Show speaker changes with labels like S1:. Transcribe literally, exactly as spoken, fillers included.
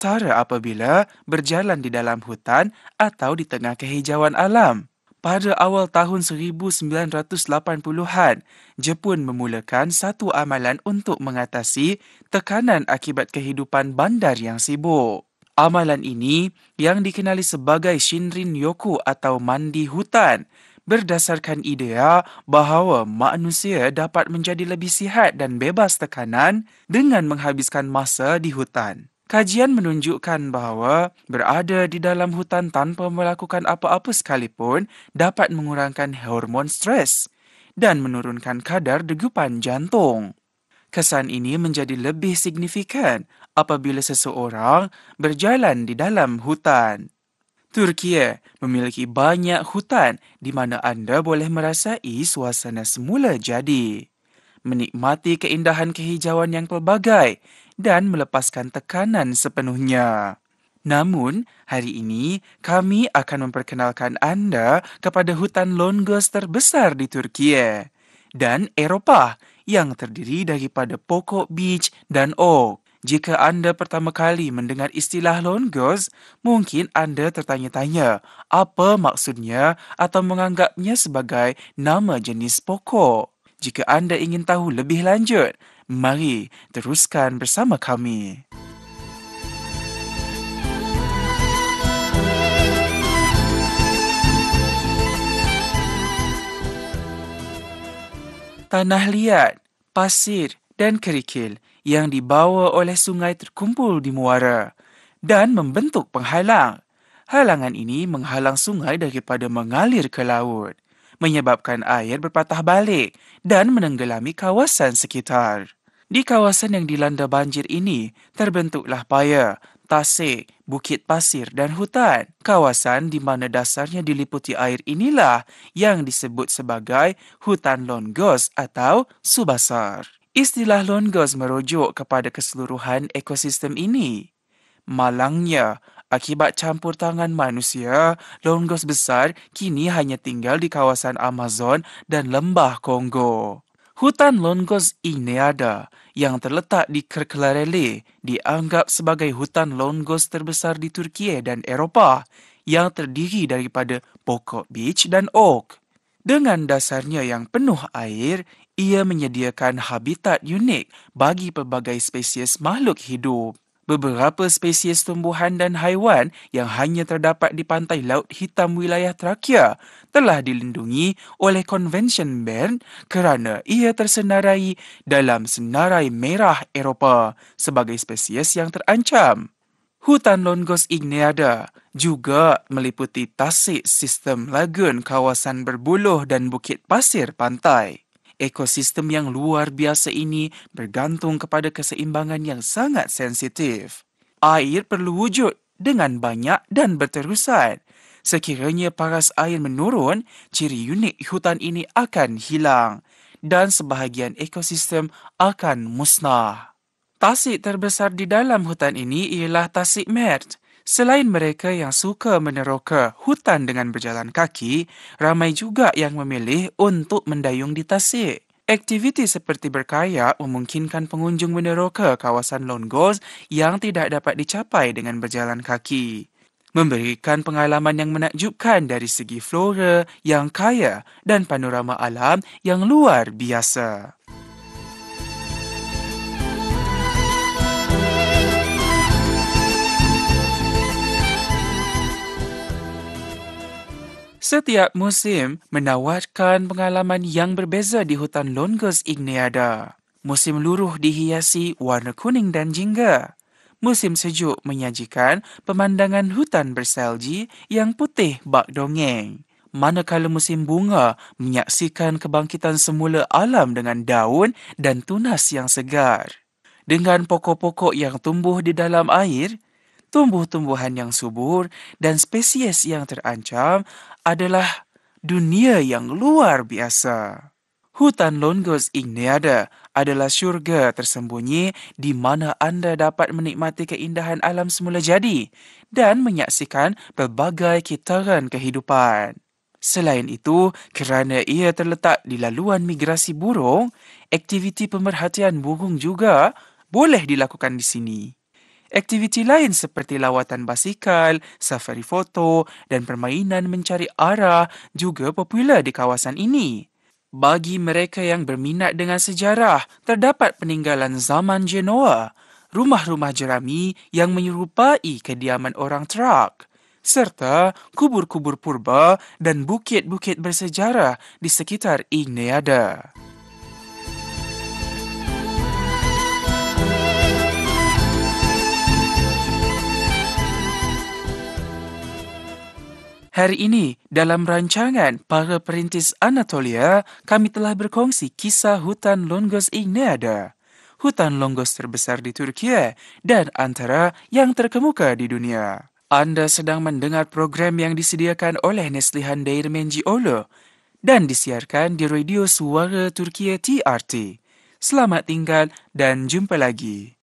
S1: Cara apabila berjalan di dalam hutan atau di tengah kehijauan alam. Pada awal tahun seribu sembilan ratus lapan puluhan, Jepun memulakan satu amalan untuk mengatasi tekanan akibat kehidupan bandar yang sibuk. Amalan ini, yang dikenali sebagai Shinrin-yoku atau mandi hutan, berdasarkan idea bahawa manusia dapat menjadi lebih sihat dan bebas tekanan dengan menghabiskan masa di hutan. Kajian menunjukkan bahawa berada di dalam hutan tanpa melakukan apa-apa sekalipun dapat mengurangkan hormon stres dan menurunkan kadar degupan jantung. Kesan ini menjadi lebih signifikan apabila seseorang berjalan di dalam hutan. Turki memiliki banyak hutan di mana anda boleh merasai suasana semula jadi, menikmati keindahan kehijauan yang pelbagai dan melepaskan tekanan sepenuhnya. Namun, hari ini kami akan memperkenalkan anda kepada hutan Longos terbesar di Turki dan Eropah yang terdiri daripada pokok beech dan oak. Jika anda pertama kali mendengar istilah Longos, mungkin anda tertanya-tanya apa maksudnya atau menganggapnya sebagai nama jenis pokok. Jika anda ingin tahu lebih lanjut, mari teruskan bersama kami. Tanah liat, pasir dan kerikil yang dibawa oleh sungai terkumpul di muara dan membentuk penghalang. Halangan ini menghalang sungai daripada mengalir ke laut, menyebabkan air berpatah balik dan menenggelami kawasan sekitar. Di kawasan yang dilanda banjir ini, terbentuklah paya, tasik, bukit pasir dan hutan. Kawasan di mana dasarnya diliputi air inilah yang disebut sebagai hutan Longos atau subasar. Istilah Longos merujuk kepada keseluruhan ekosistem ini. Malangnya, akibat campur tangan manusia, Longos besar kini hanya tinggal di kawasan Amazon dan lembah Kongo. Hutan Longos Igneada yang terletak di Kırklareli dianggap sebagai hutan Longos terbesar di Turki dan Eropah yang terdiri daripada pokok beech dan oak. Dengan dasarnya yang penuh air, ia menyediakan habitat unik bagi pelbagai spesies makhluk hidup. Beberapa spesies tumbuhan dan haiwan yang hanya terdapat di pantai Laut Hitam wilayah Trakya telah dilindungi oleh Konvensyen Bern kerana ia tersenarai dalam Senarai Merah Eropah sebagai spesies yang terancam. Hutan Longos Igneada juga meliputi tasik sistem lagun kawasan berbuluh dan bukit pasir pantai. Ekosistem yang luar biasa ini bergantung kepada keseimbangan yang sangat sensitif. Air perlu wujud dengan banyak dan berterusan. Sekiranya paras air menurun, ciri unik hutan ini akan hilang dan sebahagian ekosistem akan musnah. Tasik terbesar di dalam hutan ini ialah tasik Mert. Selain mereka yang suka meneroka hutan dengan berjalan kaki, ramai juga yang memilih untuk mendayung di tasik. Aktiviti seperti berkayak memungkinkan pengunjung meneroka kawasan Longos yang tidak dapat dicapai dengan berjalan kaki, memberikan pengalaman yang menakjubkan dari segi flora yang kaya dan panorama alam yang luar biasa. Setiap musim menawarkan pengalaman yang berbeza di hutan Longos Igneada. Musim luruh dihiasi warna kuning dan jingga. Musim sejuk menyajikan pemandangan hutan bersalji yang putih bak dongeng. Manakala musim bunga menyaksikan kebangkitan semula alam dengan daun dan tunas yang segar. Dengan pokok-pokok yang tumbuh di dalam air, tumbuh-tumbuhan yang subur dan spesies yang terancam adalah dunia yang luar biasa. Hutan Longos Igneada adalah syurga tersembunyi di mana anda dapat menikmati keindahan alam semula jadi dan menyaksikan pelbagai kitaran kehidupan. Selain itu, kerana ia terletak di laluan migrasi burung, aktiviti pemerhatian burung juga boleh dilakukan di sini. Aktiviti lain seperti lawatan basikal, safari foto dan permainan mencari arah juga popular di kawasan ini. Bagi mereka yang berminat dengan sejarah, terdapat peninggalan zaman Genoa, rumah-rumah jerami yang menyerupai kediaman orang Trak, serta kubur-kubur purba dan bukit-bukit bersejarah di sekitar Igneada. Hari ini, dalam rancangan Para Perintis Anatolia, kami telah berkongsi kisah hutan Longos Igneada, hutan Longos terbesar di Turki dan antara yang terkemuka di dunia. Anda sedang mendengar program yang disediakan oleh Neslihan Değirmencioğlu dan disiarkan di Radio Suara Turkiye T R T. Selamat tinggal dan jumpa lagi.